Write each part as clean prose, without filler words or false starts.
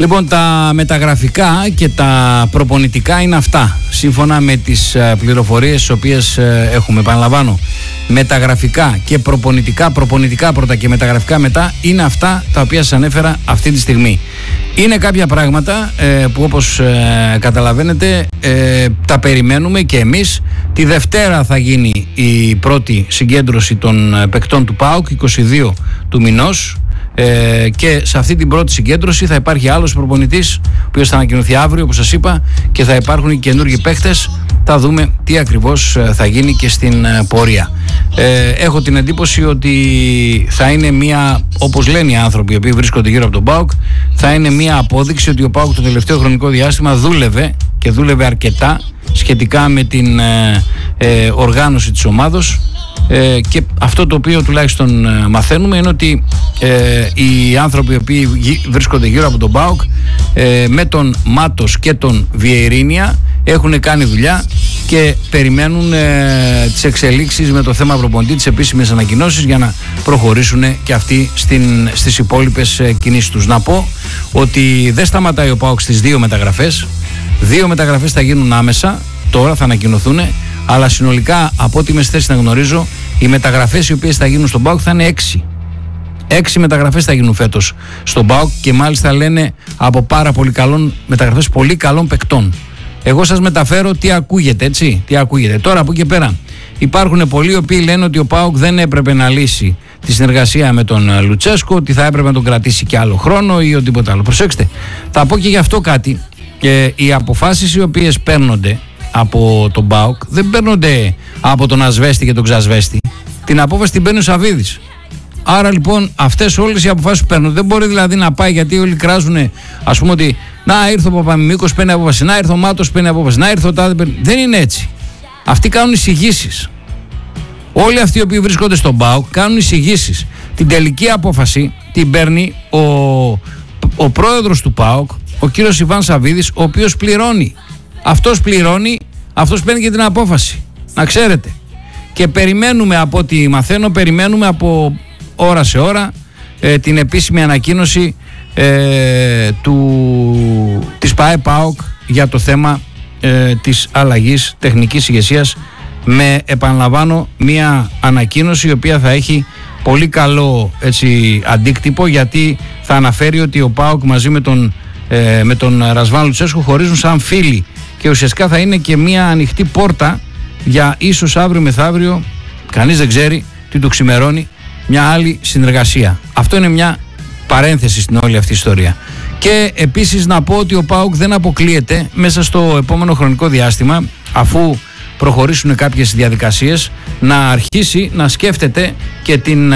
Λοιπόν, τα μεταγραφικά και τα προπονητικά είναι αυτά. Σύμφωνα με τις πληροφορίες τις οποίες έχουμε, επαναλαμβάνω, μεταγραφικά και προπονητικά πρώτα και μεταγραφικά μετά, είναι αυτά τα οποία σας ανέφερα αυτή τη στιγμή. Είναι κάποια πράγματα που όπως καταλαβαίνετε τα περιμένουμε και εμείς. Τη Δευτέρα θα γίνει η πρώτη συγκέντρωση των παικτών του ΠΑΟΚ, 22 του μηνός. Και σε αυτή την πρώτη συγκέντρωση θα υπάρχει άλλος προπονητής, ο οποίος θα ανακοινωθεί αύριο, όπως σας είπα, και θα υπάρχουν και καινούργιοι παίχτες. Θα δούμε τι ακριβώς θα γίνει και στην πορεία. Έχω την εντύπωση ότι θα είναι μια, όπως λένε οι άνθρωποι οι οποίοι βρίσκονται γύρω από τον ΠΑΟΚ, θα είναι μια απόδειξη ότι ο ΠΑΟΚ το τελευταίο χρονικό διάστημα δούλευε αρκετά σχετικά με την οργάνωση της ομάδος. Και αυτό το οποίο τουλάχιστον μαθαίνουμε είναι ότι οι άνθρωποι οι οποίοι βρίσκονται γύρω από τον ΠΑΟΚ με τον Μάτος και τον Βιερίνια έχουν κάνει δουλειά και περιμένουν τις εξελίξεις με το θέμα προπονητή, τις επίσημες ανακοινώσεις, για να προχωρήσουν και αυτοί στις υπόλοιπες κινήσεις τους. Να πω ότι δεν σταματάει ο ΠΑΟΚ στις δύο μεταγραφές. Δύο μεταγραφές θα γίνουν άμεσα, τώρα θα ανακοινωθούν, αλλά συνολικά από ό,τι είμαι στη θέση να γνωρίζω, οι μεταγραφές οι οποίες θα γίνουν στον ΠΑΟΚ θα είναι 6. 6 μεταγραφές θα γίνουν φέτος στον ΠΑΟΚ και μάλιστα λένε από πάρα πολύ καλών μεταγραφές, πολύ καλών παικτών. Εγώ σας μεταφέρω τι ακούγεται, έτσι. Τι ακούγεται. Τώρα από εκεί και πέρα υπάρχουν πολλοί οι οποίοι λένε ότι ο ΠΑΟΚ δεν έπρεπε να λύσει τη συνεργασία με τον Λουτσέσκο, ότι θα έπρεπε να τον κρατήσει και άλλο χρόνο ή οτιδήποτε άλλο. Προσέξτε, θα πω και γι' αυτό κάτι. Οι αποφάσεις οι οποίες παίρνονται από τον ΠΑΟΚ δεν παίρνονται από τον Ασβέστη και τον Ξασβέστη. Την απόφαση την παίρνει ο Σαββίδης. Άρα λοιπόν αυτές όλες οι αποφάσεις που παίρνουν, δεν μπορεί δηλαδή να πάει, γιατί όλοι κράζουν, ας πούμε, ότι να ήρθε ο Παπαμιμίκος, παίρνει απόφαση, να ήρθε ο Μάτος, παίρνει απόφαση, να ήρθε ο Τάδε, παίρνει. Δεν είναι έτσι. Αυτοί κάνουν εισηγήσεις. Όλοι αυτοί οι οποίοι βρίσκονται στον ΠΑΟΚ κάνουν εισηγήσεις. Την τελική απόφαση την παίρνει ο πρόεδρος του ΠΑΟΚ, ο κύριος Ιβάν Σαββίδης, ο οποίος πληρώνει. Αυτός πληρώνει, αυτός παίρνει και την απόφαση. Να ξέρετε. Και περιμένουμε, από ό,τι μαθαίνω, περιμένουμε από ώρα σε ώρα την επίσημη ανακοίνωση της ΠΑΕ-ΠΑΟΚ για το θέμα της αλλαγής τεχνικής ηγεσίας, με, επαναλαμβάνω, μια ανακοίνωση η οποία θα έχει πολύ καλό, έτσι, αντίκτυπο, γιατί θα αναφέρει ότι ο ΠΑΟΚ μαζί με τον Ρασβάν Λουτσέσκο χωρίζουν σαν φίλοι και ουσιαστικά θα είναι και μια ανοιχτή πόρτα για ίσως αύριο μεθαύριο, κανείς δεν ξέρει τι του ξημερώνει, μια άλλη συνεργασία. Αυτό είναι μια παρένθεση στην όλη αυτή ιστορία. Και επίσης να πω ότι ο ΠΑΟΚ δεν αποκλείεται μέσα στο επόμενο χρονικό διάστημα, αφού προχωρήσουν κάποιες διαδικασίες, να αρχίσει να σκέφτεται και,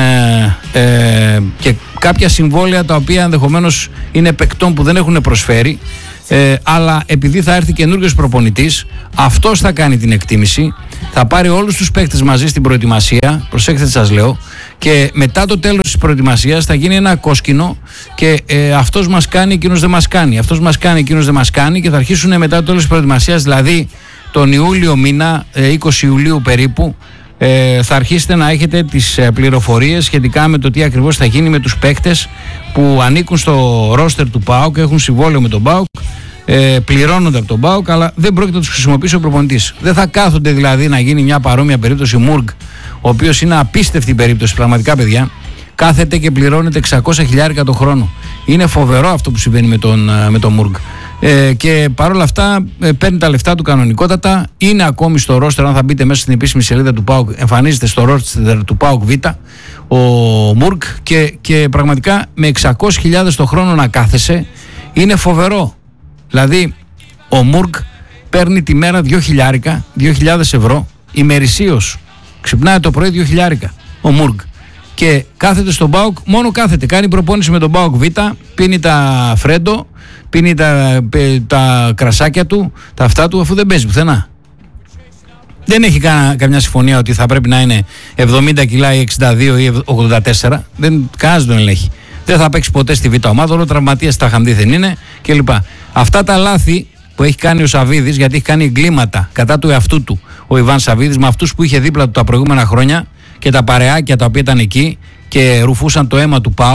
και κάποια συμβόλαια τα οποία ενδεχομένως είναι παικτών που δεν έχουν προσφέρει, αλλά επειδή θα έρθει καινούριος προπονητής, αυτός θα κάνει την εκτίμηση, θα πάρει όλους τους παίκτες μαζί στην προετοιμασία, προσέξτε τι σας λέω, και μετά το τέλος της προετοιμασίας θα γίνει ένα κόσκινο και αυτός μας κάνει, εκείνος δεν μας κάνει, αυτός μας κάνει, εκείνος δεν μας κάνει, και θα αρχίσουν μετά το τέλος της προετοιμασίας, δηλαδή τον Ιούλιο μήνα, 20 Ιουλίου περίπου, θα αρχίσετε να έχετε τις πληροφορίες σχετικά με το τι ακριβώς θα γίνει με τους παίκτες που ανήκουν στο ρόστερ του ΠΑΟΚ, έχουν συμβόλαιο με τον ΠΑΟΚ, πληρώνονται από τον ΠΑΟΚ, αλλά δεν πρόκειται να τους χρησιμοποιήσει ο προπονητής. Δεν θα κάθονται δηλαδή να γίνει μια παρόμοια περίπτωση Μουργκ, ο οποίος είναι απίστευτη περίπτωση, πραγματικά, παιδιά. Κάθεται και πληρώνεται 600.000 το χρόνο. Είναι φοβερό αυτό που συμβαίνει με τον Μουργκ. Και παρόλα αυτά παίρνει τα λεφτά του κανονικότατα, είναι ακόμη στο ρόστερ. Αν θα μπείτε μέσα στην επίσημη σελίδα του ΠΑΟΚ, εμφανίζεται στο ρόστερ του ΠΑΟΚ Β ο Μουργκ, και πραγματικά με 600.000 το χρόνο να κάθεσαι είναι φοβερό. Δηλαδή ο Μουργκ παίρνει τη μέρα 2.000 ευρώ ημερησίως. Ξυπνάει το πρωί 2.000 ο Μουργκ και κάθεται στον ΠΑΟΚ, μόνο κάθεται, κάνει προπόνηση με τον ΠΑΟΚ Β, πίνει τα φρέντο, πίνει τα κρασάκια του, τα αυτά του, αφού δεν παίζει πουθενά. Δεν έχει καμιά συμφωνία ότι θα πρέπει να είναι 70 κιλά ή 62 ή 84. Κανένας δεν ελέγχει. Δεν θα παίξει ποτέ στη Β' ομάδα, όλο τραυματίας ταχαντήθεν είναι κλπ. Αυτά τα λάθη που έχει κάνει ο Σαββίδης, γιατί έχει κάνει εγκλήματα κατά του εαυτού του ο Ιβάν Σαββίδης, με αυτούς που είχε δίπλα του τα προηγούμενα χρόνια και τα παρεάκια τα οποία ήταν εκεί και ρουφούσαν το αίμα του ΠΑΟΚ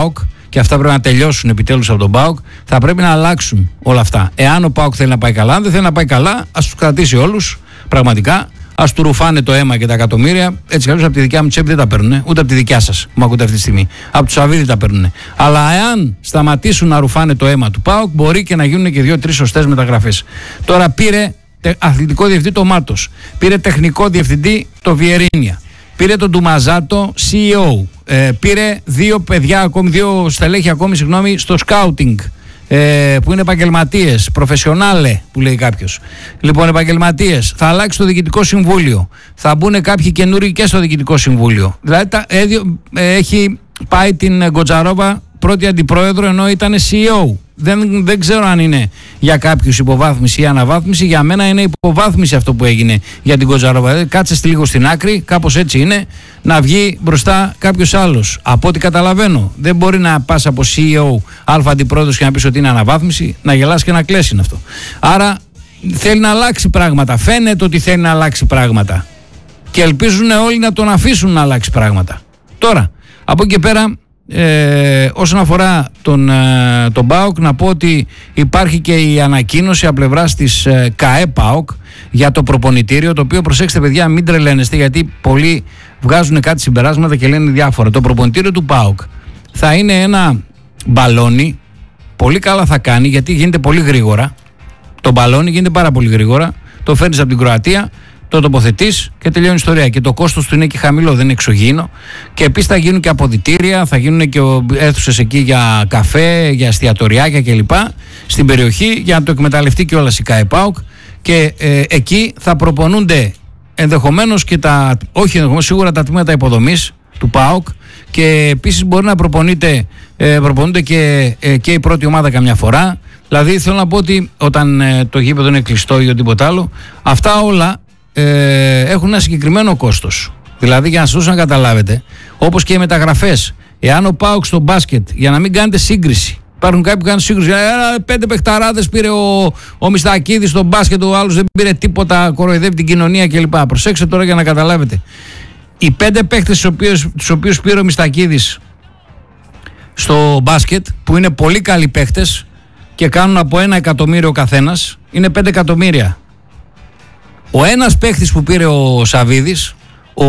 και αυτά πρέπει να τελειώσουν επιτέλους από τον ΠΑΟΚ. Θα πρέπει να αλλάξουν όλα αυτά. Εάν ο ΠΑΟΚ θέλει να πάει καλά, αν δεν θέλει να πάει καλά, ας τους κρατήσει όλους πραγματικά. Ας του ρουφάνε το αίμα και τα εκατομμύρια. Έτσι κι αλλιώς από τη δικιά μου τσέπη δεν τα παίρνουν, ούτε από τη δικιά σας που με ακούτε αυτή τη στιγμή. Από του Σαββίδη τα παίρνουν. Αλλά εάν σταματήσουν να ρουφάνε το αίμα του ΠΑΟΚ, μπορεί και να γίνουν και 2-3 σωστές μεταγραφές. Τώρα πήρε αθλητικό διευθυντή το Μάτος, πήρε τεχνικό διευθυντή το Βιερίνια, πήρε τον Ντουμαζάτο CEO, πήρε δύο στελέχη ακόμη στο σκάουτινγκ. Που είναι επαγγελματίες, προφεσιονάλε που λέει κάποιος. Λοιπόν, επαγγελματίες. Θα αλλάξει το διοικητικό συμβούλιο. Θα μπουν κάποιοι καινούργοι και στο διοικητικό συμβούλιο. Δηλαδή έχει πάει την Γκοτζαρόβα πρώτη αντιπρόεδρο ενώ ήταν CEO. Δεν ξέρω αν είναι για κάποιους υποβάθμιση ή αναβάθμιση. Για μένα είναι υποβάθμιση αυτό που έγινε για την Γκοτζαρόβα. Κάτσε λίγο στην άκρη, κάπως έτσι είναι, να βγει μπροστά κάποιος άλλος. Από ό,τι καταλαβαίνω, δεν μπορεί να πας από CEO αλφα αντιπρόεδρος και να πεις ότι είναι αναβάθμιση, να γελάς και να κλαίσει είναι αυτό. Άρα θέλει να αλλάξει πράγματα. Φαίνεται ότι θέλει να αλλάξει πράγματα. Και ελπίζουν όλοι να τον αφήσουν να αλλάξει πράγματα. Τώρα, από εκεί και πέρα. Όσον αφορά τον ΠΑΟΚ, να πω ότι υπάρχει και η ανακοίνωση από πλευράς της ΚΑΕ ΠΑΟΚ για το προπονητήριο, το οποίο, προσέξτε παιδιά, μην τρελαίνεστε, γιατί πολλοί βγάζουν κάτι συμπεράσματα και λένε διάφορα. Το προπονητήριο του ΠΑΟΚ θα είναι ένα μπαλόνι, πολύ καλά θα κάνει, γιατί γίνεται πολύ γρήγορα. Το μπαλόνι γίνεται πάρα πολύ γρήγορα, το φέρνεις από την Κροατία, το τοποθετείς και τελειώνει η ιστορία. Και το κόστος του είναι και χαμηλό, δεν είναι εξωγήινο. Και επίσης θα γίνουν και αποδυτήρια, θα γίνουν και αίθουσες εκεί για καφέ, για εστιατοριάκια κλπ. Στην περιοχή, για να το εκμεταλλευτεί και όλα η ΚΑΕ ΠΑΟΚ. Και εκεί θα προπονούνται ενδεχομένως και σίγουρα τα τμήματα υποδομής του ΠΑΟΚ. Και επίσης μπορεί να προπονούνται και η πρώτη ομάδα καμιά φορά. Δηλαδή θέλω να πω ότι όταν το γήπεδο είναι κλειστό ή οτιδήποτε άλλο, αυτά όλα έχουν ένα συγκεκριμένο κόστος. Δηλαδή, για να σας δώσω να καταλάβετε, όπως και οι μεταγραφές, εάν ο ΠΑΟΚ στο μπάσκετ, για να μην κάνετε σύγκριση, υπάρχουν κάποιοι που κάνουν σύγκριση, 5 παιχταράδες πήρε ο Μιστακίδης στο μπάσκετ, ο άλλος δεν πήρε τίποτα, κοροϊδεύει την κοινωνία κλπ. Προσέξτε τώρα για να καταλάβετε. Οι 5 παίχτες τους οποίους πήρε ο Μιστακίδης στο μπάσκετ, που είναι πολύ καλοί παίχτες και κάνουν από 1 εκατομμύριο ο καθένας, είναι 5 εκατομμύρια. Ο ένας παίχτης που πήρε ο Σαββίδης, ο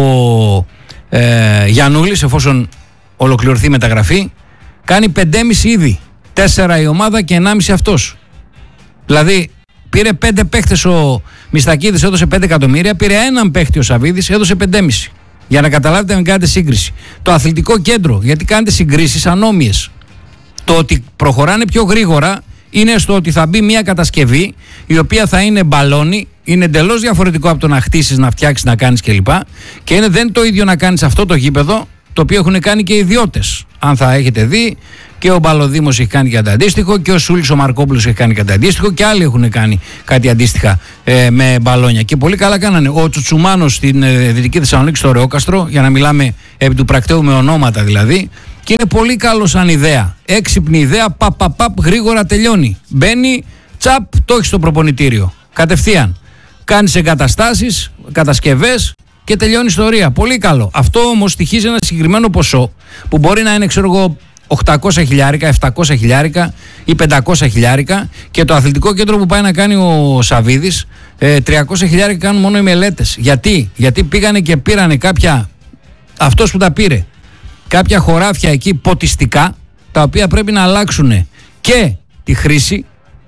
Γιαννούλης, εφόσον ολοκληρωθεί η μεταγραφή, κάνει 5,5 ήδη. 4 η ομάδα και 1,5 αυτός. Δηλαδή πήρε 5 παίχτες ο Μιστακίδης, έδωσε 5 εκατομμύρια, πήρε έναν παίχτη ο Σαββίδης, έδωσε 5,5. Για να καταλάβετε, μην κάνετε σύγκριση. Το αθλητικό κέντρο, γιατί κάνετε συγκρίσεις ανόμοιες. Το ότι προχωράνε πιο γρήγορα είναι στο ότι θα μπει μια κατασκευή η οποία θα είναι μπαλόνι, είναι εντελώς διαφορετικό από το να χτίσεις, να φτιάξεις, να κάνεις κλπ. Και δεν είναι το ίδιο να κάνεις αυτό το γήπεδο, το οποίο έχουν κάνει και οι ιδιώτες. Αν θα έχετε δει, και ο Μπαλοδήμος έχει κάνει κάτι αντίστοιχο, και ο Σούλης ο Μαρκόπουλος έχει κάνει κάτι αντίστοιχο, και άλλοι έχουν κάνει κάτι αντίστοιχα με μπαλόνια. Και πολύ καλά κάνανε. Ο Τσουτσουμάνος στην Δυτική Θεσσαλονίκη, στο Ρεόκαστρο, για να μιλάμε επί του πρακτέου με ονόματα δηλαδή. Και είναι πολύ καλό σαν ιδέα. Έξυπνη ιδέα, γρήγορα τελειώνει. Μπαίνει, τσαπ, το έχει στο προπονητήριο. Κατευθείαν. Κάνεις εγκαταστάσεις, κατασκευές και τελειώνει η ιστορία. Πολύ καλό. Αυτό όμως στοιχίζει ένα συγκεκριμένο ποσό που μπορεί να είναι, ξέρω εγώ, 800 χιλιάρικα, 700 χιλιάρικα ή 500 χιλιάρικα, και το αθλητικό κέντρο που πάει να κάνει ο Σαββίδης, 300 χιλιάρικα κάνουν μόνο οι μελέτες. Γιατί πήγανε και πήρανε κάποια, αυτός που τα πήρε, κάποια χωράφια εκεί ποτιστικά, τα οποία πρέπει να αλλάξουν και τη χρήση,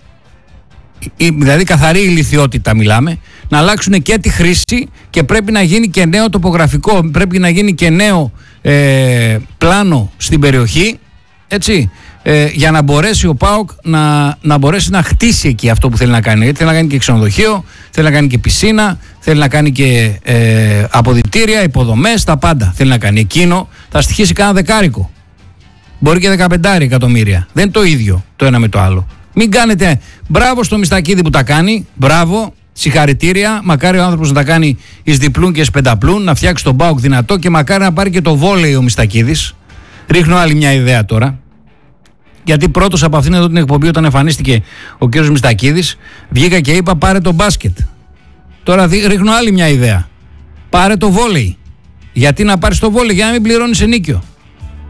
δηλαδή καθαρή ηλιθιότητα μιλάμε, να αλλάξουν και τη χρήση, και πρέπει να γίνει και νέο τοπογραφικό, πρέπει να γίνει και νέο πλάνο στην περιοχή, έτσι, για να μπορέσει ο ΠΑΟΚ να μπορέσει να χτίσει εκεί αυτό που θέλει να κάνει. Γιατί θέλει να κάνει και ξενοδοχείο, θέλει να κάνει και πισίνα, θέλει να κάνει και αποδυτήρια, υποδομές, τα πάντα θέλει να κάνει. Εκείνο θα στοιχήσει κάνα δεκάρικο, μπορεί και 15 εκατομμύρια. Δεν είναι το ίδιο το ένα με το άλλο. Μην κάνετε, μπράβο στο Μιστακίδη που τα κάνει, μπράβο, συγχαρητήρια, μακάρι ο άνθρωπος να τα κάνει εις διπλούν και εις πενταπλούν, να φτιάξει τον ΠΑΟΚ δυνατό, και μακάρι να πάρει και το βόλεϊ ο Μιστακίδης. Ρίχνω άλλη μια ιδέα τώρα, γιατί πρώτος από αυτήν εδώ την εκπομπή, όταν εμφανίστηκε ο κ. Μιστακίδης, βγήκα και είπα πάρε το μπάσκετ. Τώρα ρίχνω άλλη μια ιδέα, πάρε το βόλεϊ. Γιατί να πάρεις το βόλεϊ? Για να μην πληρώνεις ενίκιο.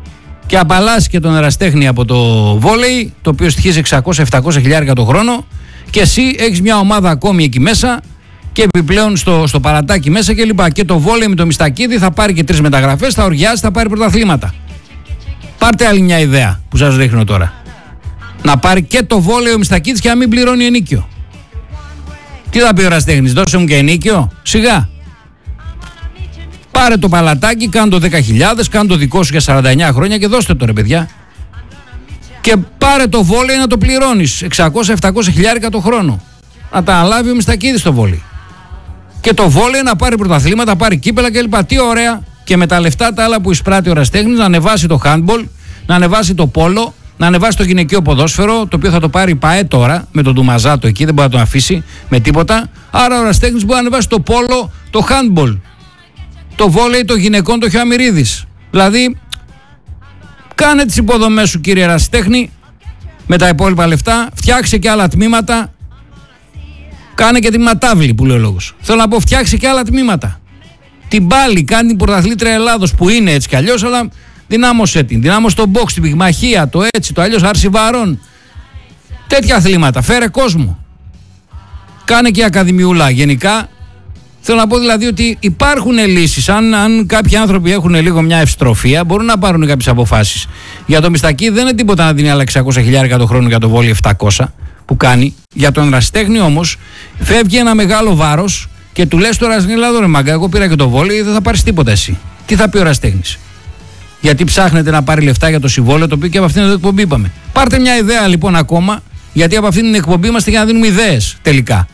και απαλλάσσει και τον εραστέχνη από το βόλεϊ, το οποίο στοιχίζει 600-700 χιλιάρικα το χρόνο, και εσύ έχεις μια ομάδα ακόμη εκεί μέσα και επιπλέον στο παρατάκι μέσα κλπ. Και το βόλεϊ με το Μιστακίδη θα πάρει και 3 μεταγραφές, θα οργιάσει, θα πάρει πρωταθλήματα. Πάρτε άλλη μια ιδέα που σας ρίχνω τώρα. Να πάρει και το βόλεϊ ο Μιστακίδης και να μην πληρώνει ενίκιο. Τι θα πει ο εραστέχνης, δώσε μου και ενίκιο, σιγά. Πάρε το παλατάκι, κάνε το 10.000, κάνε το δικό σου για 49 χρόνια και δώστε το ρε παιδιά. Και πάρε το βόλεϊ να το πληρώνεις 600-700 χιλιάρικα το χρόνο. Να τα αναλάβει ο Μιστακίδης το βόλεϊ. Και το βόλεϊ να πάρει πρωταθλήματα, να πάρει κύπελα κλπ. Τι ωραία. Και με τα λεφτά τα άλλα που εισπράττει ο εραστέχνης να ανεβάσει το handball, να ανεβάσει το πόλο, να ανεβάσει το γυναικείο ποδόσφαιρο, το οποίο θα το πάρει η ΠΑΕ τώρα με τον Ντουμαζάτο εκεί, δεν μπορεί να τον αφήσει με τίποτα. Άρα ο εραστέχνης μπορεί να ανεβάσει το πόλο, το handball, το βόλεϊ των γυναικών, το Χιαμυρίδης. Δηλαδή, κάνε τις υποδομές σου κύριε εραστέχνη με τα υπόλοιπα λεφτά, φτιάξε και άλλα τμήματα. Κάνε και τη ματάβλη που λέει ο λόγος. Θέλω να πω, φτιάξε και άλλα τμήματα. Την πάλι κάνει την πρωταθλήτρια Ελλάδος που είναι έτσι κι αλλιώς, αλλά δυνάμωσέ την. Δυνάμωσε το box, την πυγμαχία, το έτσι, το αλλιώς, άρση βαρών. Τέτοια αθλήματα. Φέρε κόσμο. Κάνε και ακαδημιούλα. Γενικά, θέλω να πω δηλαδή ότι υπάρχουν λύσεις. Αν κάποιοι άνθρωποι έχουν λίγο μια ευστροφία, μπορούν να πάρουν κάποιες αποφάσεις. Για το Μιστακί δεν είναι τίποτα να δίνει άλλα 600 χιλιάρικα το χρόνο για το βόλεϊ 700 που κάνει. Για τον εραστέχνη όμως φεύγει ένα μεγάλο βάρος και του λες τώρα στην Ελλάδα, ρε μάγκα, εγώ πήρα και το βόλεϊ, δεν θα πάρεις τίποτα εσύ. Τι θα πει ο εραστέχνης? Γιατί ψάχνετε να πάρει λεφτά για το συμβόλαιο, το οποίο και από αυτήν την εκπομπή είπαμε. Πάρτε μια ιδέα λοιπόν ακόμα, γιατί από αυτήν την εκπομπή είμαστε για να δίνουμε ιδέες τελικά.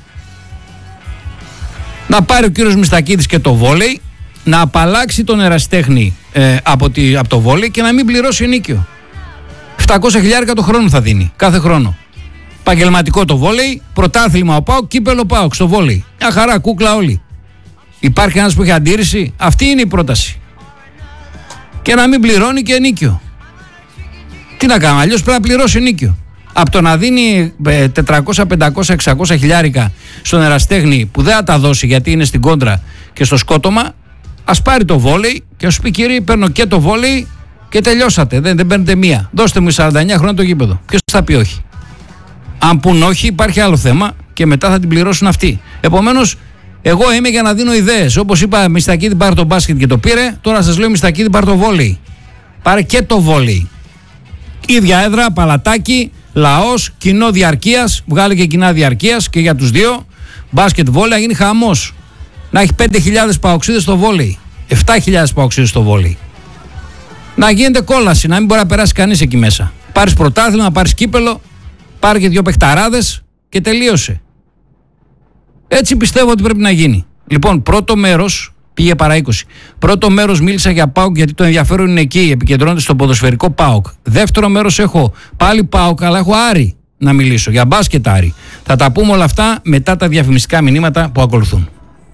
Να πάρει ο κύριος Μιστακίδης και το βόλεϊ, να απαλλάξει τον εραστέχνη από το βόλεϊ και να μην πληρώσει ενίκιο. 700 χιλιάρικα το χρόνο θα δίνει, κάθε χρόνο. Επαγγελματικό το βόλεϊ, πρωτάθλημα ο ΠΑΟΚ, κύπελο ΠΑΟΚ στο βόλεϊ. Μια χαρά, κούκλα όλοι. Υπάρχει ένας που έχει αντίρρηση? Αυτή είναι η πρόταση. Και να μην πληρώνει και ενίκιο. Τι να κάνουμε, αλλιώς πρέπει να πληρώσει ενίκιο. Από το να δίνει 400, 500, 600 χιλιάρικα στον εραστέχνη που δεν θα τα δώσει γιατί είναι στην κόντρα και στο σκότωμα, ας πάρει το βόλεϊ και ας πει κύριε, παίρνω και το βόλεϊ και τελειώσατε. Δεν παίρνετε μία. Δώστε μου 49 χρόνια το γήπεδο. Ποιος θα πει όχι? Αν πουν όχι, υπάρχει άλλο θέμα και μετά θα την πληρώσουν αυτοί. Επομένως, εγώ είμαι για να δίνω ιδέες. Όπως είπα, Μιστακίδη πάρε το μπάσκετ και το πήρε. Τώρα σας λέω, Μιστακίδη πάρε το βόλεϊ. Πάρε και το βόλεϊ. Ίδια έδρα, παλατάκι, λαός, κοινό διαρκείας. Βγάλε και κοινά διαρκείας και για τους δύο. Μπάσκετ βόλεϊ, να γίνει χαμός. Να έχει 5.000 παοξίδες στο βόλεϊ. 7.000 παοξίδες στο βόλεϊ. Να γίνεται κόλαση, να μην μπορεί να περάσει κανείς εκεί μέσα. Πάρεις πρωτάθλημα, πάρεις κύπελο. Πάρε και 2 παιχταράδες και τελείωσε. Έτσι πιστεύω ότι πρέπει να γίνει. Λοιπόν, πρώτο μέρος πήγε παρά 20. Πρώτο μέρος μίλησα για ΠΑΟΚ γιατί το ενδιαφέρον είναι εκεί. Επικεντρώνεται στο ποδοσφαιρικό ΠΑΟΚ. Δεύτερο μέρος έχω πάλι ΠΑΟΚ, αλλά έχω Άρη να μιλήσω. Για μπάσκετ Άρη. Θα τα πούμε όλα αυτά μετά τα διαφημιστικά μηνύματα που ακολουθούν.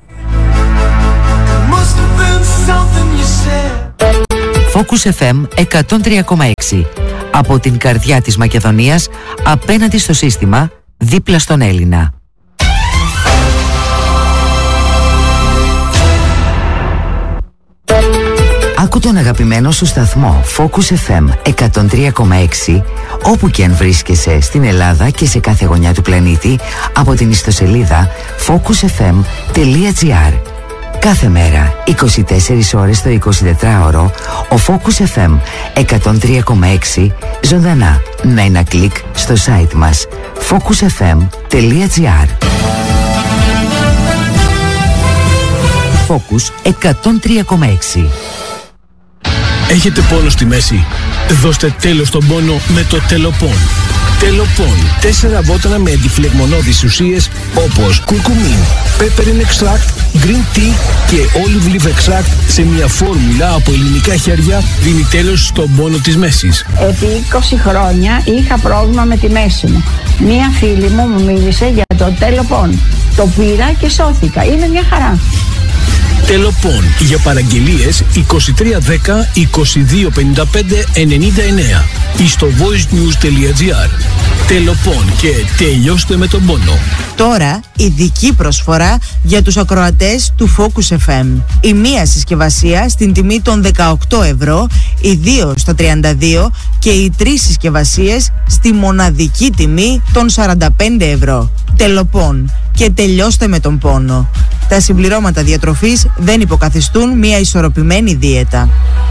Focus FM 103,6. Από την καρδιά της Μακεδονίας, απέναντι στο σύστημα, δίπλα στον Έλληνα. Άκου τον αγαπημένο σου σταθμό Focus FM 103,6 όπου και αν βρίσκεσαι στην Ελλάδα και σε κάθε γωνιά του πλανήτη από την ιστοσελίδα focusfm.gr. Κάθε μέρα, 24 ώρες το 24ωρο, ο Focus FM 103,6 ζωντανά με ένα κλικ στο site μας focusfm.gr. Focus 103,6. Έχετε πόνο στη μέση? Δώστε τέλος στον πόνο με το Τελοπών. Τελοπών. 4 βότανα με αντιφλεγμονώδεις ουσίες όπως κουρκουμίν, peppermint extract, green tea και olive leaf extract σε μια φόρμουλα από ελληνικά χέρια δίνει τέλος στον πόνο της μέσης. Επί 20 χρόνια είχα πρόβλημα με τη μέση μου. Μία φίλη μου μίλησε για το Τελοπών. Το πήρα και σώθηκα. Είναι μια χαρά. Τελοπών. Για παραγγελίες 2310 2255 99 ή στο voicenews.gr. Τελοπών και τελειώστε με τον πόνο. Τώρα ειδική προσφορά για τους ακροατές του Focus FM. Η μία συσκευασία στην τιμή των 18 ευρώ, οι δύο στα 32 και οι τρεις συσκευασίες στη μοναδική τιμή των 45 ευρώ. Τελοπών και τελειώστε με τον πόνο. Τα συμπληρώματα διατροφής δεν υποκαθιστούν μια ισορροπημένη δίαιτα.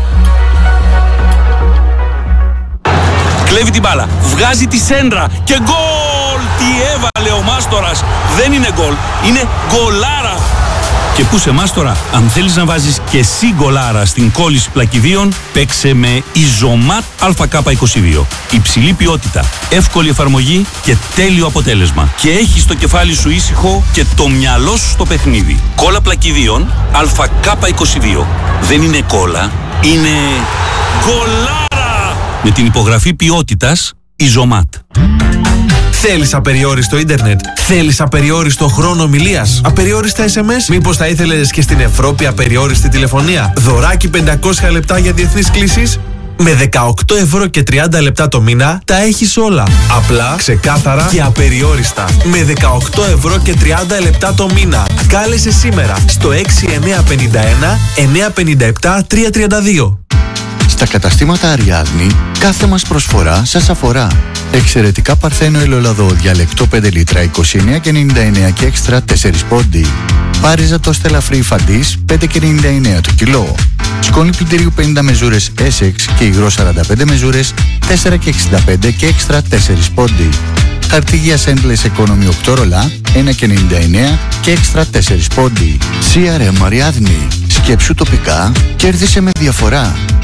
Κλέβει την μπάλα, βγάζει τη σέντρα και γκολ! Τι έβαλε ο Μάστορας! Δεν είναι γκολ, είναι γκολάρα! Και πού σε Μάστορα, αν θέλεις να βάζεις και εσύ γκολάρα στην κόλληση πλακιδίων, παίξε με Ιζωμάτ ΑΚ22. Υψηλή ποιότητα, εύκολη εφαρμογή και τέλειο αποτέλεσμα. Και έχεις το κεφάλι σου ήσυχο και το μυαλό σου στο παιχνίδι. Κόλλα πλακιδίων ΑΚ22. Δεν είναι κόλλα, είναι γκολάρα! Με την υπογραφή ποιότητας Ιζωμάτ. Θέλεις απεριόριστο ίντερνετ? Θέλεις απεριόριστο χρόνο ομιλίας? Απεριόριστα SMS? Μήπως θα ήθελες και στην Ευρώπη απεριόριστη τηλεφωνία? Δωράκι 500 λεπτά για διεθνείς κλήσεις? Με 18 ευρώ και 30 λεπτά το μήνα τα έχεις όλα. Απλά, ξεκάθαρα και απεριόριστα. Με 18 ευρώ και 30 λεπτά το μήνα. Κάλεσε σήμερα στο 6951 957 332. Στα καταστήματα Αριάδνη, κάθε μας προσφορά σας αφορά. Εξαιρετικά παρθένο ελαιόλαδο διαλεκτό 5 λίτρα 29,99 και έξτρα 4 πόντι. Πάριζα το στελαφρύ φαντής 5,99 το κιλό. Σκόνη πλυντηρίου 50 μεζούρες Essex και υγρό 45 μεζούρες 4,65 και έξτρα 4 πόντι. Χαρτί για Endless Economy 8 ρολά 1,99 και έξτρα 4 πόντι. CRM Αριάδνη. Σκέψου τοπικά, κέρδισε με διαφορά.